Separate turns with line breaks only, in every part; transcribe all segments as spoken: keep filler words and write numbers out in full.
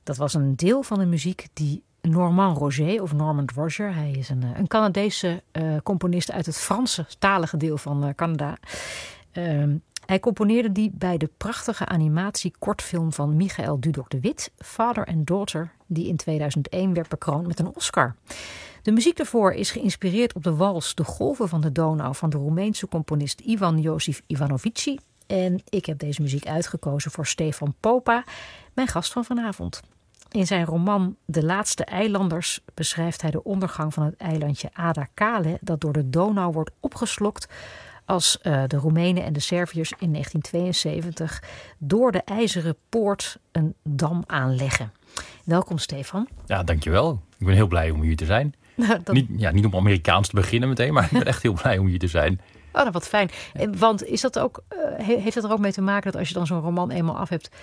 Dat was een deel van de muziek die Normand Roger, of Normand Roger, hij is een, een Canadese uh, componist uit het Franse-talige deel van uh, Canada. Uh, hij componeerde die bij de prachtige animatie-kortfilm van Michael Dudok de Wit, Father and Daughter, die in tweeduizend één werd bekroond met een Oscar. De muziek daarvoor is geïnspireerd op de wals De Golven van de Donau van de Roemeense componist Ivan Josif Ivanovici. En ik heb deze muziek uitgekozen voor Stefan Popa, mijn gast van vanavond. In zijn roman De Laatste Eilanders beschrijft hij de ondergang van het eilandje Ada Kale, dat door de Donau wordt opgeslokt als uh, de Roemenen en de Serviërs in negentien tweeënzeventig door de IJzeren Poort een dam aanleggen. Welkom, Stefan.
Ja, dankjewel. Ik ben heel blij om hier te zijn.
Nou, dat...
niet, ja, niet om Amerikaans te beginnen meteen, maar ik ben echt heel blij om hier te zijn.
Oh, nou, wat fijn. Ja. Want is dat ook, uh, heeft dat er ook mee te maken dat als je dan zo'n roman eenmaal af hebt,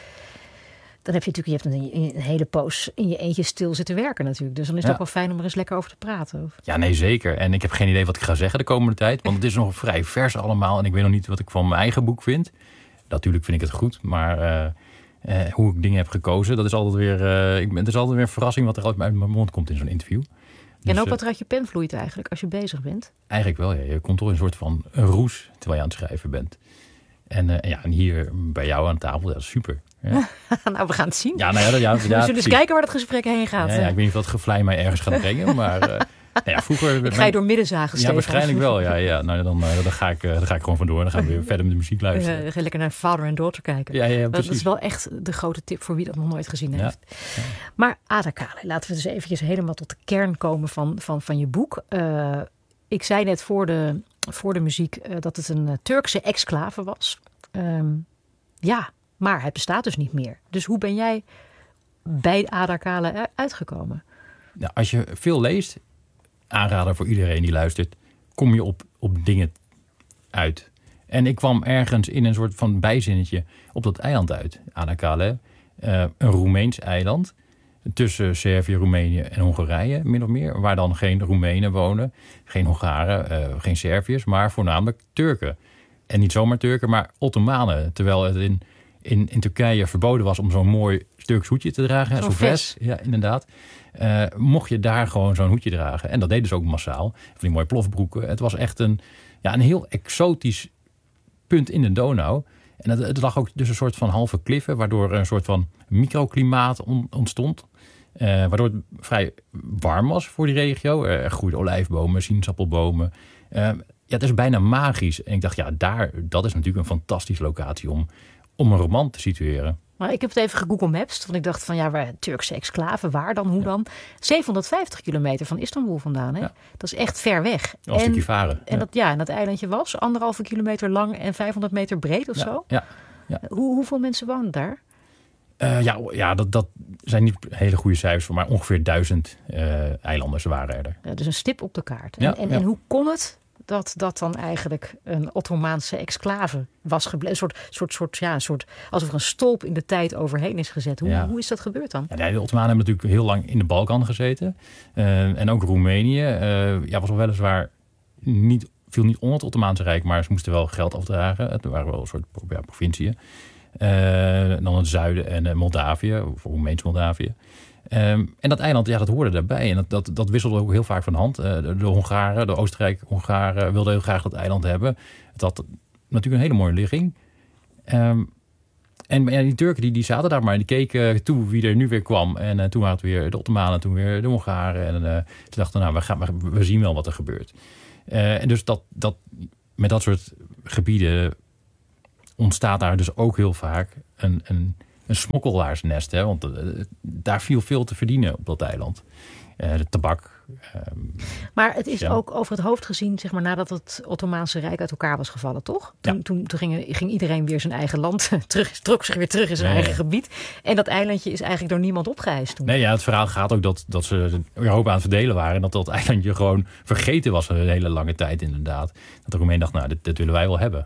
dan heb je natuurlijk je hebt een, een hele poos in je eentje stil zitten werken natuurlijk. Dus dan is het ja. ook wel fijn om er eens lekker over te praten. Of?
Ja, nee, zeker. En ik heb geen idee wat ik ga zeggen de komende tijd. Want het is nog vrij vers allemaal. En ik weet nog niet wat ik van mijn eigen boek vind. Natuurlijk vind ik het goed. Maar uh, uh, hoe ik dingen heb gekozen, dat is altijd weer, uh, ik ben, het is altijd weer een verrassing wat er uit mijn mond komt in zo'n interview.
Dus, en ook wat er uit je pen vloeit eigenlijk als je bezig bent?
Eigenlijk wel, ja. Je komt toch in een soort van een roes terwijl je aan het schrijven bent. En, uh, ja, en hier bij jou aan tafel, dat is super. Ja.
Nou, we gaan het zien.
Ja, nou ja, ja, ja,
we zullen eens kijken waar het gesprek heen gaat.
Ja, ja, ik weet niet of dat gevlei mij ergens gaat brengen, maar uh, nou ja, vroeger...
Ik ga je door middenzagen, Stefan.
Ja, waarschijnlijk wel. Ja, ja. Nou, dan, uh, dan, ga ik, uh, dan ga ik gewoon vandoor. Dan gaan we weer verder met de muziek luisteren.
Uh, ga lekker naar Father and Daughter kijken.
Ja, ja,
dat, dat is wel echt de grote tip voor wie dat nog nooit gezien heeft. Ja. Ja. Maar Ada Kale, laten we dus eventjes helemaal tot de kern komen van, van, van je boek. Uh, ik zei net voor de, voor de muziek uh, dat het een uh, Turkse exclave was. Um, ja, maar het bestaat dus niet meer. Dus hoe ben jij bij Ada Kale uitgekomen?
Nou, als je veel leest, aanrader voor iedereen die luistert, kom je op, op dingen uit. En ik kwam ergens in een soort van bijzinnetje op dat eiland uit, Ada Kale. Uh, een Roemeens eiland tussen Servië, Roemenië en Hongarije, min of meer. Waar dan geen Roemenen wonen, geen Hongaren, uh, geen Serviërs, maar voornamelijk Turken. En niet zomaar Turken, maar Ottomanen. Terwijl het in, in, in Turkije verboden was om zo'n mooi Turks hoedje te dragen. Zo'n vest. Ja, inderdaad. Uh, mocht je daar gewoon zo'n hoedje dragen. En dat deden ze ook massaal. Van die mooie plofbroeken. Het was echt een, ja, een heel exotisch punt in de Donau. En het, het lag ook dus een soort van halve kliffen, waardoor er een soort van microklimaat on, ontstond. Uh, waardoor het vrij warm was voor die regio. Er groeiden olijfbomen, sinaasappelbomen. Uh, Ja, het is bijna magisch. En ik dacht, ja, daar, dat is natuurlijk een fantastische locatie om, om een roman te situeren.
Maar ik heb het even gegoogeld Maps. Want ik dacht van, ja, waar Turkse exclave, waar dan, hoe ja. dan? zevenhonderdvijftig kilometer van Istanbul vandaan. Hè? Ja. Dat is echt ver weg.
Een stukje varen.
En, ja. Dat, ja, en dat eilandje was anderhalve kilometer lang en vijfhonderd meter breed of
ja.
zo.
Ja. Ja.
Hoe, hoeveel mensen wonen daar?
Uh, ja, ja dat, dat zijn niet hele goede cijfers, maar ongeveer duizend uh, eilanders waren er.
Ja, dus een stip op de kaart.
Ja,
en, en,
ja.
en hoe kon het dat dat dan eigenlijk een Ottomaanse exclave was gebleven? Een soort, soort, soort, ja, een soort, alsof er een stolp in de tijd overheen is gezet. Hoe,
ja.
hoe is dat gebeurd dan?
Ja, de Ottomanen hebben natuurlijk heel lang in de Balkan gezeten. Uh, en ook Roemenië. Uh, ja, was al weliswaar niet, viel niet onder het Ottomaanse Rijk, maar ze moesten wel geld afdragen. Het waren wel een soort ja, provinciën. Uh, dan het zuiden en uh, Moldavië, of Roemeens Moldavië. Um, en dat eiland, ja, dat hoorde daarbij. En dat, dat, dat wisselde ook heel vaak van de hand. Uh, de, de Hongaren, de Oostenrijk-Hongaren wilden heel graag dat eiland hebben. Het had natuurlijk een hele mooie ligging. Um, en ja, die Turken die, die zaten daar maar. Die keken toe wie er nu weer kwam. En uh, toen waren het weer de Ottomanen, toen weer de Hongaren. En uh, toen dachten we, nou, we, gaan, we, we zien wel wat er gebeurt. Uh, en dus dat, dat, met dat soort gebieden ontstaat daar dus ook heel vaak een... een Een smokkelaarsnest, hè? Want uh, daar viel veel te verdienen op dat eiland. Uh, de tabak. Um,
maar het is
ja.
ook over het hoofd gezien, zeg maar, nadat het Ottomaanse Rijk uit elkaar was gevallen, toch? Toen,
ja. toen,
toen ging, ging iedereen weer zijn eigen land terug, trok zich weer terug in zijn nee, eigen ja. gebied. En dat eilandje is eigenlijk door niemand opgeëist toen.
Nee, ja, het verhaal gaat ook dat, dat ze Europa aan het verdelen waren en dat dat eilandje gewoon vergeten was een hele lange tijd inderdaad. Dat de Roemeen dacht, nou, dit, dit willen wij wel hebben.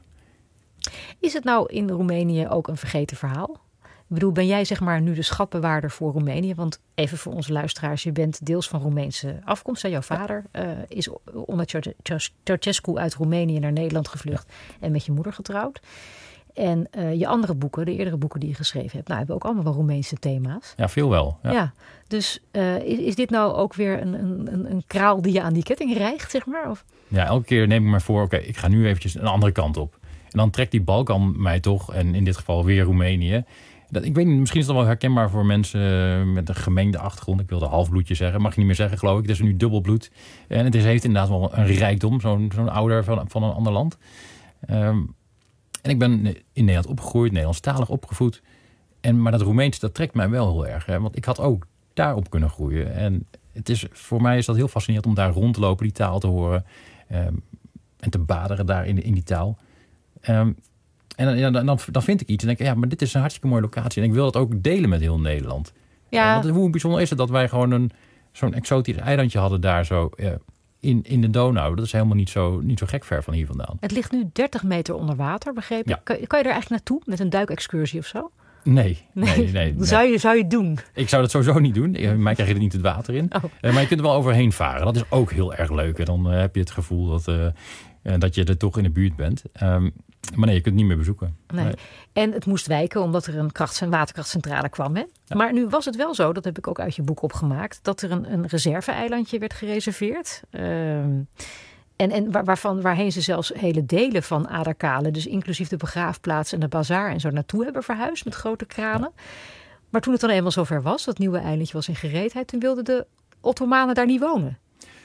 Is het nou in Roemenië ook een vergeten verhaal? Ik bedoel, ben jij zeg maar nu de schatbewaarder voor Roemenië? Want even voor onze luisteraars, je bent deels van Roemeense afkomst. Jouw vader uh, is onder Ceausescu uit Roemenië naar Nederland gevlucht en met je moeder getrouwd. En uh, je andere boeken, de eerdere boeken die je geschreven hebt, nou, hebben ook allemaal wel Roemeense thema's.
Ja, veel wel. Ja.
ja dus uh, is, is dit nou ook weer een, een, een kraal die je aan die ketting rijgt, zeg maar? Of?
Ja, elke keer neem ik maar voor, oké, okay, ik ga nu eventjes een andere kant op. En dan trekt die Balkan mij toch, en in dit geval weer Roemenië. Dat, ik weet niet, misschien is dat wel herkenbaar voor mensen met een gemengde achtergrond. Ik wilde halfbloedje zeggen, mag je niet meer zeggen, geloof ik. Het is nu dubbelbloed. En het is, heeft inderdaad wel een rijkdom, zo'n, zo'n ouder van, van een ander land. Um, en ik ben in Nederland opgegroeid, Nederlandstalig opgevoed. En, maar dat Roemeens, dat trekt mij wel heel erg. Hè? Want ik had ook daarop kunnen groeien. En het is, voor mij is dat heel fascinerend om daar rond te lopen, die taal te horen. Um, en te baderen daar in, in die taal. Um, en ja, dan, dan vind ik iets en denk ik, ja, maar dit is een hartstikke mooie locatie. En ik wil dat ook delen met heel Nederland.
Ja.
Want hoe bijzonder is het dat wij gewoon een, zo'n exotisch eilandje hadden daar zo uh, in, in de Donau. Dat is helemaal niet zo, niet zo gek ver van hier vandaan.
Het ligt nu dertig meter onder water, begrepen. Ja. Kan, kan je er eigenlijk naartoe met een duikexcursie of zo?
Nee, nee, nee. nee, nee.
Zou, je, zou je het doen?
Ik zou dat sowieso niet doen. Mij krijg je er niet het water in. Oh. Uh, maar je kunt er wel overheen varen. Dat is ook heel erg leuk. En dan uh, heb je het gevoel dat, uh, uh, dat je er toch in de buurt bent. Um, maar nee, je kunt het niet meer bezoeken.
Nee. Nee. En het moest wijken omdat er een kracht- en waterkrachtcentrale kwam. Hè? Ja. Maar nu was het wel zo, dat heb ik ook uit je boek opgemaakt, dat er een, een reserve-eilandje werd gereserveerd. Um, En, en waar, waarvan, waarheen ze zelfs hele delen van Adakale, dus inclusief de begraafplaats en de bazaar en zo naartoe hebben verhuisd met grote kranen. Ja. Maar toen het dan eenmaal zover was, dat nieuwe eilandje was in gereedheid, toen wilden de Ottomanen daar niet wonen.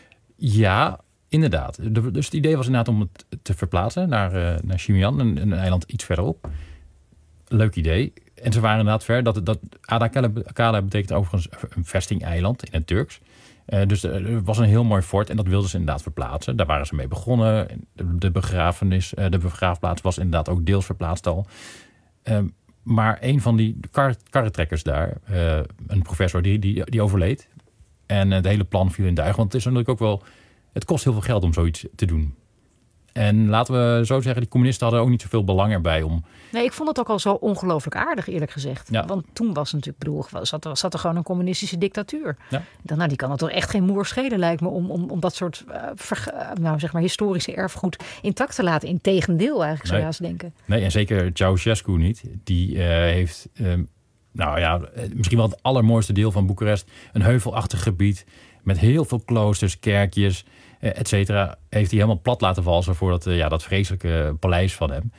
Ja, inderdaad. De, dus het idee was inderdaad om het te verplaatsen naar, uh, naar Simian, een, een eiland iets verderop. Leuk idee. En ze waren inderdaad ver. Dat, dat Adakale betekent overigens een vesting-eiland in het Turks. Uh, dus er was een heel mooi fort en dat wilden ze inderdaad verplaatsen. Daar waren ze mee begonnen. De, de, begrafenis, uh, de begraafplaats was inderdaad ook deels verplaatst al. Uh, maar een van die kar, karretrekkers daar, uh, een professor, die, die, die overleed. En uh, het hele plan viel in duigen. Want het is natuurlijk ook wel, het kost heel veel geld om zoiets te doen. En laten we zo zeggen, die communisten hadden ook niet zoveel belang erbij om...
Nee, ik vond het ook al zo ongelooflijk aardig, eerlijk gezegd. Ja. Want toen was natuurlijk, bedoel, zat, zat er gewoon een communistische dictatuur. Ja. Dan, nou, die kan het toch echt geen moer schelen, lijkt me, om, om, om dat soort uh, ver, nou, zeg maar, historische erfgoed intact te laten. Integendeel, eigenlijk, zou je haast denken.
Nee, en zeker Ceausescu niet. Die uh, heeft, uh, nou ja, misschien wel het allermooiste deel van Boekarest. Een heuvelachtig gebied met heel veel kloosters, kerkjes, et cetera, heeft hij helemaal plat laten valsen voor dat, ja, dat vreselijke paleis van hem.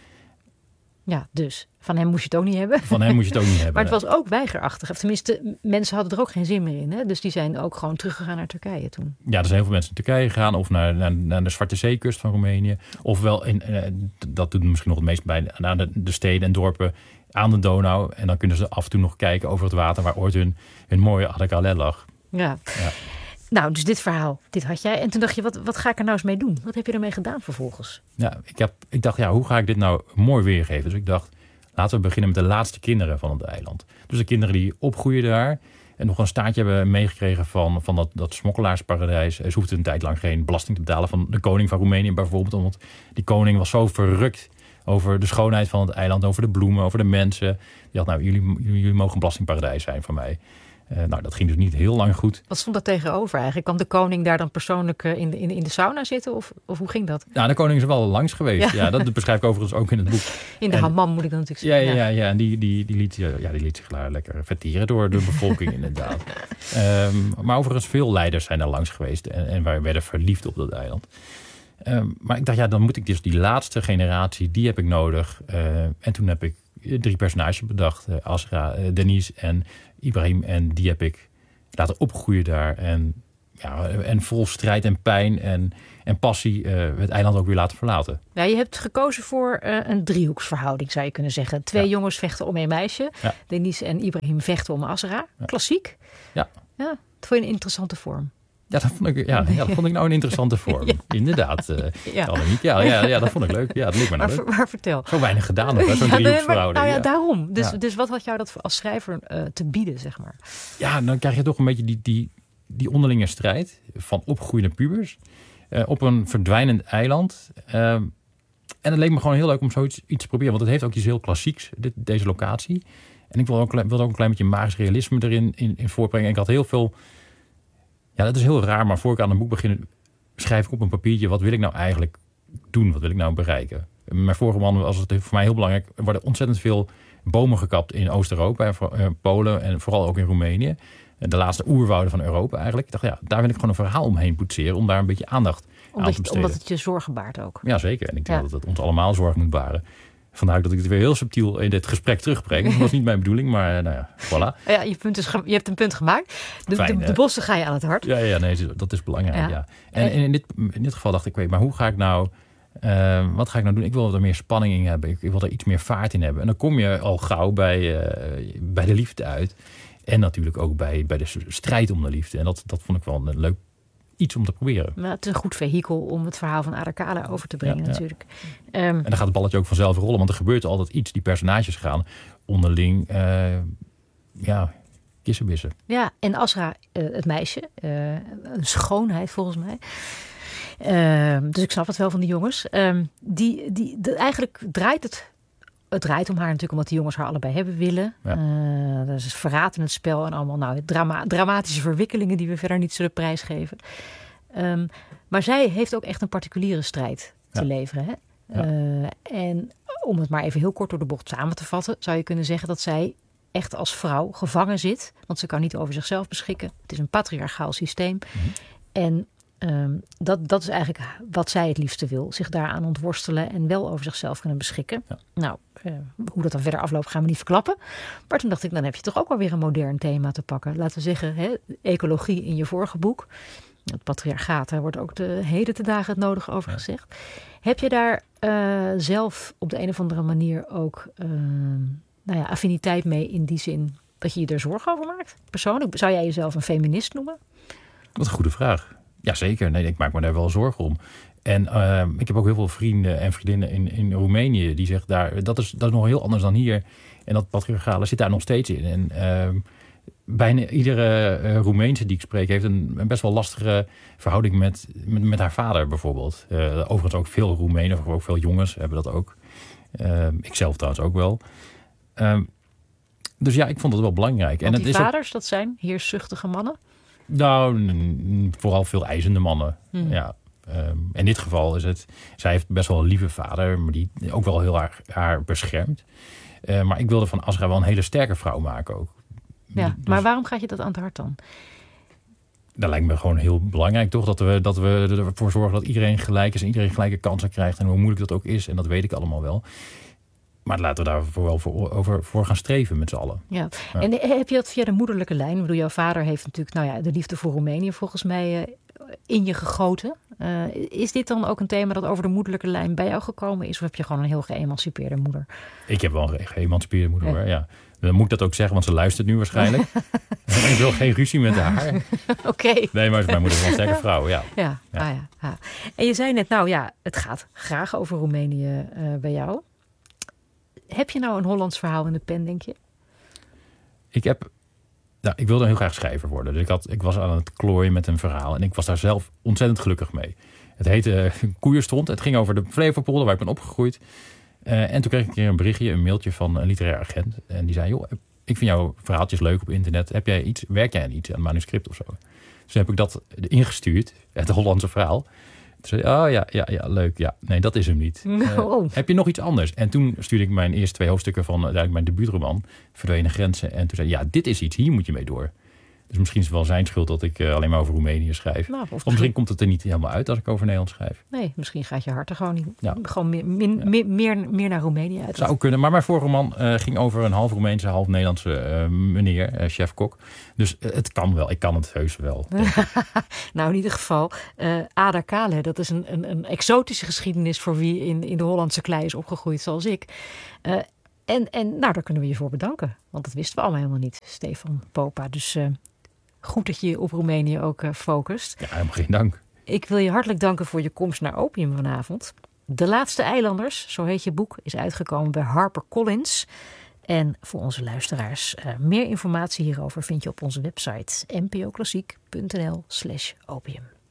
Ja, dus van hem moest je het ook niet hebben.
Van hem moest je het ook niet hebben.
Maar het was ook weigerachtig. Tenminste, mensen hadden er ook geen zin meer in. Hè? Dus die zijn ook gewoon teruggegaan naar Turkije toen.
Ja, er zijn heel veel mensen naar Turkije gegaan of naar, naar, naar de Zwarte Zeekust van Roemenië. Ofwel, in, uh, dat doet misschien nog het meest bij, naar de, de steden en dorpen aan de Donau. En dan kunnen ze af en toe nog kijken over het water waar ooit hun, hun mooie Adakale lag.
Ja. ja. Nou, dus dit verhaal, dit had jij. En toen dacht je, wat, wat ga ik er nou eens mee doen? Wat heb je ermee gedaan vervolgens?
Ja, ik, heb, ik dacht, ja, hoe ga ik dit nou mooi weergeven? Dus ik dacht, laten we beginnen met de laatste kinderen van het eiland. Dus de kinderen die opgroeien daar en nog een staartje hebben meegekregen van, van dat, dat smokkelaarsparadijs. Ze hoefden een tijd lang geen belasting te betalen van de koning van Roemenië bijvoorbeeld. Omdat die koning was zo verrukt over de schoonheid van het eiland, over de bloemen, over de mensen. Die had, nou, jullie, jullie mogen een belastingparadijs zijn voor mij. Uh, nou, dat ging dus niet heel lang goed.
Wat stond daar tegenover eigenlijk? Kwam de koning daar dan persoonlijk in de, in de, in de sauna zitten? Of, of hoe ging dat?
Nou, de koning is er wel langs geweest. Ja. Ja, dat beschrijf ik overigens ook in het boek.
In de en, hammam moet ik dan natuurlijk
zeggen. Ja, ja, ja, ja. En die, die, die, liet, ja, die liet zich lekker vertieren door de bevolking inderdaad. Um, maar overigens veel leiders zijn er langs geweest. En, en wij werden verliefd op dat eiland. Um, maar ik dacht, ja, dan moet ik dus die laatste generatie, die heb ik nodig. Uh, en toen heb ik drie personages bedacht. Uh, Asra, uh, Denise en Ibrahim. En die heb ik laten opgroeien daar. En, ja, en vol strijd en pijn en, en passie uh, het eiland ook weer laten verlaten.
Ja, je hebt gekozen voor uh, een driehoeksverhouding, zou je kunnen zeggen. Twee ja. jongens vechten om een meisje. Ja. Denise en Ibrahim vechten om Asra. Ja. Klassiek.
Ja.
Ja, dat vond je een interessante vorm.
Ja, dat vond ik, ja, ja, dat vond ik nou een interessante vorm. Ja. Inderdaad. Uh, ja. Niet. Ja, ja, ja, dat vond ik leuk. Ja, dat leek me nou
maar,
leuk.
Maar vertel.
Zo weinig gedaan nog, hè, zo'n ja, driehoeksverhouding.
Nou ja,
ja,
daarom. Dus, ja. dus wat had jou dat als schrijver uh, te bieden, zeg maar?
Ja, dan krijg je toch een beetje die, die, die onderlinge strijd van opgroeiende pubers uh, op een verdwijnend eiland. Uh, en het leek me gewoon heel leuk om zoiets iets te proberen. Want het heeft ook iets heel klassieks, dit, deze locatie. En ik wilde ook, wilde ook een klein beetje magisch realisme erin in, in voorbrengen. En ik had heel veel... Ja, dat is heel raar, maar voor ik aan een boek begin, schrijf ik op een papiertje, wat wil ik nou eigenlijk doen? Wat wil ik nou bereiken? Mijn vorige man was het voor mij heel belangrijk. Er worden ontzettend veel bomen gekapt in Oost-Europa, in Polen en vooral ook in Roemenië. De laatste oerwouden van Europa eigenlijk. Ik dacht, ja, daar wil ik gewoon een verhaal omheen poetseren om daar een beetje aandacht
omdat
aan te besteden.
Omdat het je zorgen baart ook.
Ja, zeker. En ik denk
ja.
dat het ons allemaal zorg moet baren. Vandaar dat ik het weer heel subtiel in dit gesprek terugbreng. Dat was niet mijn bedoeling, maar nou ja, voilà.
Ja, je, punt is ge- je hebt een punt gemaakt. De,
Fijn,
de, de bossen ga je aan het hart.
Ja, ja, nee, dat is belangrijk. Ja. Ja. En,
En,
en in, dit, in dit geval dacht ik, weet, maar hoe ga ik nou... Uh, wat ga ik nou doen? Ik wil er meer spanning in hebben. Ik, ik wil er iets meer vaart in hebben. En dan kom je al gauw bij, uh, bij de liefde uit. En natuurlijk ook bij, bij de strijd om de liefde. En dat, dat vond ik wel een leuk iets om te proberen.
Maar het is een goed vehikel om het verhaal van Ada Kala over te brengen, ja, natuurlijk.
Ja. Um, en dan gaat het balletje ook vanzelf rollen. Want er gebeurt altijd iets. Die personages gaan onderling... Uh, ja, kissenbissen.
Ja, en Asra, uh, het meisje. Uh, een schoonheid volgens mij. Uh, dus ik snap het wel van die jongens. Um, die, die, de, eigenlijk draait het... Het draait om haar natuurlijk omdat die jongens haar allebei hebben willen. Ja. Uh, dat is verraad in het spel en allemaal nou, drama, dramatische verwikkelingen die we verder niet zullen prijsgeven. Um, maar zij heeft ook echt een particuliere strijd te ja. leveren. Hè? Ja. Uh, en om het maar even heel kort door de bocht samen te vatten, zou je kunnen zeggen dat zij echt als vrouw gevangen zit. Want ze kan niet over zichzelf beschikken. Het is een patriarchaal systeem. Mm-hmm. En Um, dat, dat is eigenlijk wat zij het liefste wil. Zich daaraan ontworstelen en wel over zichzelf kunnen beschikken. Ja. Nou, uh, hoe dat dan verder afloopt gaan we niet verklappen. Maar toen dacht ik, dan heb je toch ook wel weer een modern thema te pakken. Laten we zeggen, hè, ecologie in je vorige boek. Het patriarchaat, daar wordt ook de heden te dagen het nodige over ja. gezegd. Heb je daar uh, zelf op de een of andere manier ook uh, nou ja, affiniteit mee in die zin dat je je er zorgen over maakt? Persoonlijk, zou jij jezelf een feminist noemen?
Wat een goede vraag. Jazeker, nee, ik maak me daar wel zorgen om. En uh, ik heb ook heel veel vrienden en vriendinnen in, in Roemenië die zeggen daar, dat is, dat is nog heel anders dan hier. En dat patriarchale zit daar nog steeds in. En uh, bijna iedere uh, Roemeense die ik spreek heeft een, een best wel lastige verhouding met, met, met haar vader bijvoorbeeld. Uh, overigens ook veel Roemenen, of ook veel jongens hebben dat ook. Uh, ik zelf trouwens ook wel. Uh, dus ja, ik vond het wel belangrijk.
Want
en
die
het is
vaders, ook, dat zijn heerszuchtige mannen?
Nou, vooral veel eisende mannen. Hmm. Ja. Um, in dit geval is het... Zij heeft best wel een lieve vader, maar die ook wel heel erg haar beschermt. Uh, maar ik wilde van Asra wel een hele sterke vrouw maken ook.
Ja, dus, maar waarom gaat je dat aan het hart dan?
Dat lijkt me gewoon heel belangrijk, toch? Dat we, dat we ervoor zorgen dat iedereen gelijk is en iedereen gelijke kansen krijgt. En hoe moeilijk dat ook is, en dat weet ik allemaal wel. Maar laten we daar wel voor, over, voor gaan streven met z'n allen.
Ja. ja. En heb je dat via de moederlijke lijn? Ik bedoel, jouw vader heeft natuurlijk nou ja, de liefde voor Roemenië volgens mij uh, in je gegoten. Uh, is dit dan ook een thema dat over de moederlijke lijn bij jou gekomen is? Of heb je gewoon een heel geëmancipeerde moeder?
Ik heb wel een geëmancipeerde moeder, ja. hoor. Ja. Dan moet ik dat ook zeggen, want ze luistert nu waarschijnlijk. Ik wil geen ruzie met haar.
Oké. Okay.
Nee, maar mijn moeder is wel een sterke vrouw, ja.
Ja, ja. Ah, ja. Ah. En je zei net, nou ja, het gaat graag over Roemenië uh, bij jou. Heb je nou een Hollands verhaal in de pen, denk je?
Ik heb... Nou, ik wilde heel graag schrijver worden. Dus ik, had, ik was aan het klooien met een verhaal. En ik was daar zelf ontzettend gelukkig mee. Het heette uh, Koeierstront. Het ging over de Flevopolder, waar ik ben opgegroeid. Uh, en toen kreeg ik een keer een berichtje, een mailtje van een literair agent. En die zei, joh, ik vind jouw verhaaltjes leuk op internet. Heb jij iets, werk jij aan iets, aan een manuscript of zo? Dus heb ik dat ingestuurd, het Hollandse verhaal. Toen zei oh ja, ja, ja, leuk. Ja, nee, dat is hem niet.
No.
Uh, heb je nog iets anders? En toen stuurde ik mijn eerste twee hoofdstukken van uiteindelijk mijn debuutroman, Verdwenen Grenzen. En toen zei ja, dit is iets, hier moet je mee door. Dus misschien is het wel zijn schuld dat ik uh, alleen maar over Roemenië schrijf. Nou, of, of misschien komt het er niet helemaal uit als ik over Nederland schrijf.
Nee, misschien gaat je hart er gewoon, niet, ja. gewoon meer, min, ja. meer, meer, meer naar Roemenië uit.
Zou kunnen, maar mijn vorige roman uh, ging over een half Roemeense, half Nederlandse uh, meneer, uh, chef-kok. Dus uh, het kan wel, ik kan het heus wel.
Nou, in ieder geval, uh, Ada Kala, dat is een, een, een exotische geschiedenis voor wie in, in de Hollandse klei is opgegroeid zoals ik. Uh, en, en nou, daar kunnen we je voor bedanken. Want dat wisten we allemaal helemaal niet, Stefan Popa. Dus... Uh, goed dat je je op Roemenië ook uh, focust.
Ja, helemaal geen dank.
Ik wil je hartelijk danken voor je komst naar Opium vanavond. De Laatste Eilanders, zo heet je boek, is uitgekomen bij HarperCollins. En voor onze luisteraars, uh, meer informatie hierover vind je op onze website n p o klassiek punt n l slash opium.